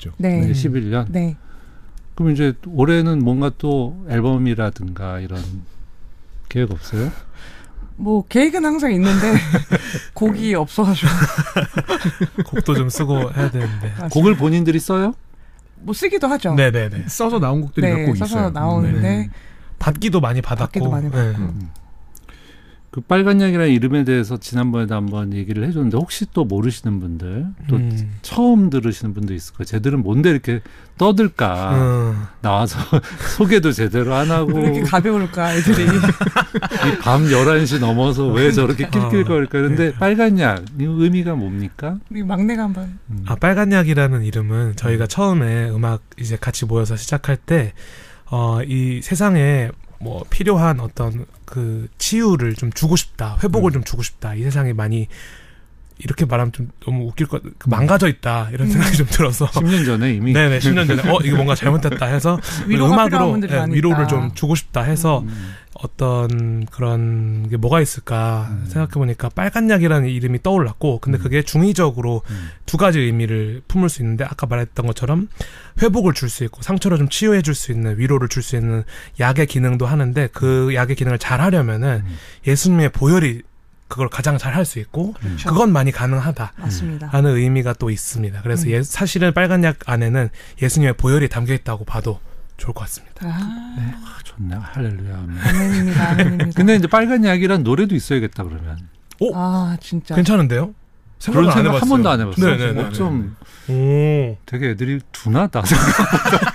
있죠. 네. 11년? 네. 그럼 이제 올해는 뭔가 또 앨범이라든가 이런 계획 없어요? 뭐 계획은 항상 있는데 곡이 없어가지고 곡도 좀 쓰고 해야 되는데. 곡을 본인들이 써요? 뭐 쓰기도 하죠. 네네네. 써서 나온 곡들이 몇 곡 써서 있어요. 나오는데 네. 받기도 많이 받았고. 받기도 많이 받고. 그 빨간 약이라는 이름에 대해서 지난번에도 한번 얘기를 해줬는데 혹시 또 모르시는 분들 또 처음 들으시는 분도 있을 거예요. 쟤들은 뭔데 이렇게 떠들까 나와서 소개도 제대로 안 하고 왜 이렇게 가벼울까 애들이. 이 밤 11시 넘어서 왜 저렇게 낄낄거릴까. 그런데 빨간 약 의미가 뭡니까? 우리 막내가 한번. 아, 빨간 약이라는 이름은 저희가 처음에 음악 이제 같이 모여서 시작할 때 이 세상에 뭐 필요한 어떤 그 치유를 좀 주고 싶다, 회복을 좀 주고 싶다. 이 세상에 많이 이렇게 말하면 좀 너무 웃길 것, 망가져 있다 이런 생각이 좀 들어서 10년 전에 이미 네네 10년 전에 이게 뭔가 잘못됐다 해서 음악으로 위로를 좀 주고 싶다 해서 어떤 그런 게 뭐가 있을까 생각해보니까 빨간 약이라는 이름이 떠올랐고 근데 그게 중의적으로 두 가지 의미를 품을 수 있는데 아까 말했던 것처럼 회복을 줄 수 있고 상처를 좀 치유해 줄 수 있는 위로를 줄 수 있는 약의 기능도 하는데 그 약의 기능을 잘 하려면은 예수님의 보혈이 그걸 가장 잘 할 수 있고 그렇죠. 그건 많이 가능하다 맞습니다. 하는 의미가 또 있습니다. 그래서 사실은 빨간 약 안에는 예수님의 보혈이 담겨 있다고 봐도 좋을 것 같습니다. 네. 아, 좋네. 할렐루야. 아멘입니다. 아멘입니다. 근데 이제 빨간 약이란 노래도 있어야겠다 그러면. 아 진짜. 괜찮은데요? 그런 생각 한 번도 안 해봤어요. 네네네. 좀 오. 되게 애들이 둔하다 생각보다.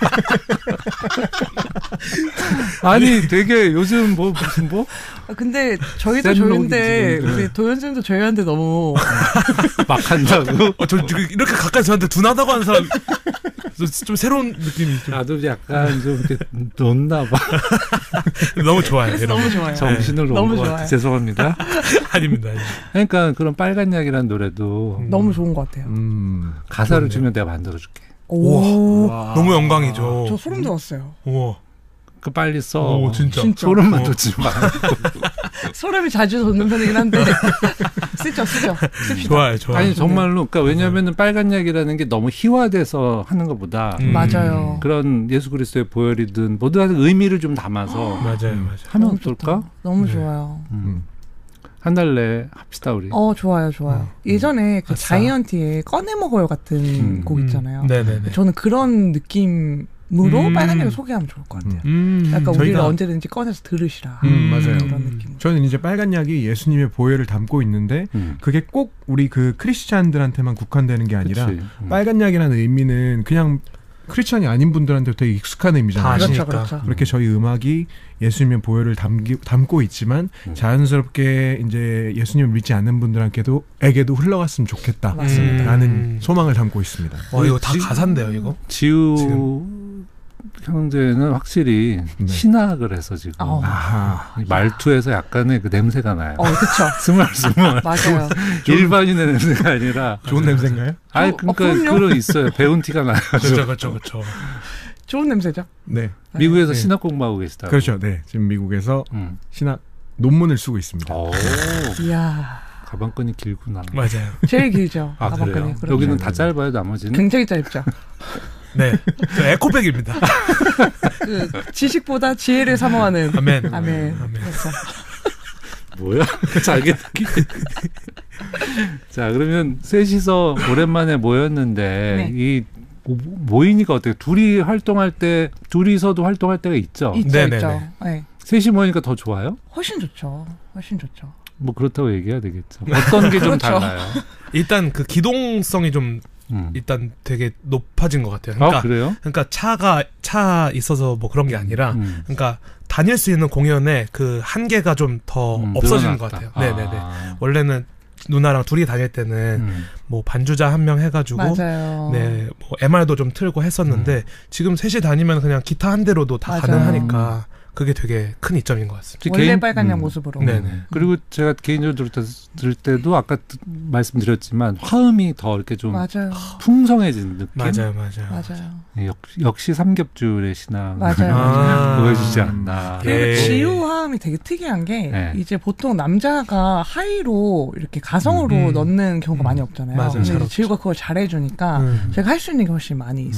아니 되게 요즘 뭐 무슨 뭐 근데 저희도 센 저희인데 록이지. 우리 도현 쌤도 저희한테 너무 막 한다고. 저 이렇게 가까이 저한테 둔하다고 하는 사람 좀 새로운 느낌이 좀. 나도 약간 좀 이렇게 놓나 봐. 너무 좋아요. 그래서 너무 좋아요. 정신을 놓은 너무 것 좋아요. 같아. 죄송합니다. 아닙니다. 그러니까 그런 빨간 약이라는 노래도 너무 좋은 것 같아요. 가사를 좋네요. 주면 내가 만들어줄게. 오. 너무 영광이죠. 저 소름 돋았어요. 우와. 그 빨리 써. 오, 진짜. 소름만 돋지 마. 소름이 자주 돋는 편이긴 한데 쓰죠. 씁시다. 좋아요. 아니 정말로 그러니까 왜냐하면 빨간 약이라는 게 너무 희화돼서 하는 것보다 맞아요. 그런 예수 그리스도의 보혈이든 뭐든 하여튼 의미를 좀 담아서 맞아요. 하면 어떨까? 너무 좋아요. 한 달 내에 합시다 우리. 좋아요. 예전에 그 자이언티의 꺼내 먹어요 같은 곡 있잖아요. 네네네. 저는 그런 느낌으로 빨간 약을 소개하면 좋을 것 같아요. 약간 우리가 언제든지 꺼내서 들으시라. 맞아요. 이런 느낌. 저는 이제 빨간 약이 예수님의 보혈을 담고 있는데 그게 꼭 우리 그 크리스찬들한테만 국한되는 게 아니라 빨간 약이라는 의미는 그냥 크리스찬이 아닌 분들한테 되게 익숙한 의미잖아요. 그렇죠. 그렇게 저희 음악이 예수님의 보혈을 담고 있지만 자연스럽게 이제 예수님을 믿지 않는 분들에게도 흘러갔으면 좋겠다. 라는 소망을 담고 있습니다. 이거 다 가사인데요, 이거? 지우 형제는 확실히 신학을 해서 지금 말투에서 약간의 그 냄새가 나요. 그렇죠. 스멀스멀. 맞아요. 일반인의 냄새가 아니라 좋은 냄새인가요? 아니 그러니까 그런 있어요. 배운 티가 나요. 그렇죠. 좋은 냄새죠. 네. 미국에서 신학 공부하고 계시다고. 그렇죠. 네. 지금 미국에서 신학 논문을 쓰고 있습니다. 이야. 가방끈이 길구나. 맞아요. 제일 길죠. 그래요? 여기는 다 짧아요, 나머지는? 굉장히 짧죠. 네. 에코백입니다. 그 지식보다 지혜를 사모하는. 아멘. 그렇죠. 뭐야? 자기들끼리. 자, 그러면 셋이서 오랜만에 모였는데 이 모이니까 어때요? 둘이서도 활동할 때가 있죠? 있죠. 네. 셋이 모이니까 더 좋아요? 훨씬 좋죠. 뭐 그렇다고 얘기해야 되겠죠. 어떤 게 좀 달라요? 일단 그 기동성이 좀 일단 되게 높아진 것 같아요. 그러니까, 그래요? 그러니까 차 있어서 뭐 그런 게 아니라, 그러니까 다닐 수 있는 공연의 그 한계가 좀 더 없어지는 것 같아요. 네네네. 원래는 누나랑 둘이 다닐 때는 뭐 반주자 한 명 해가지고 맞아요. 뭐 MR도 좀 틀고 했었는데 지금 셋이 다니면 그냥 기타 한 대로도 다 가능하니까. 그게 되게 큰 이점인 것 같습니다. 원래 빨간 약 모습으로. 네네. 그리고 제가 개인적으로 들을 때도 아까 말씀드렸지만 화음이 더 이렇게 좀 풍성해진 느낌. 맞아요. 역시 삼겹줄의 신앙을 보여주지 않나. 그리고 지우 화음이 되게 특이한 게 이제 보통 남자가 하이로 이렇게 가성으로 넣는 경우가 많이 없잖아요. 맞아요. 근데 지우가 그걸 잘해주니까 제가 할 수 있는 게 훨씬 많이 있어요.